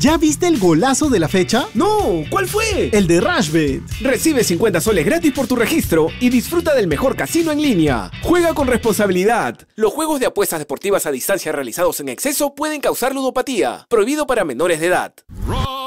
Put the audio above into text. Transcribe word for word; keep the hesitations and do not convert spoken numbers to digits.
¿Ya viste el golazo de la fecha? ¡No! ¿Cuál fue? El de Rushbet. Recibe cincuenta soles gratis por tu registro y disfruta del mejor casino en línea. Juega con responsabilidad. Los juegos de apuestas deportivas a distancia realizados en exceso pueden causar ludopatía. Prohibido para menores de edad.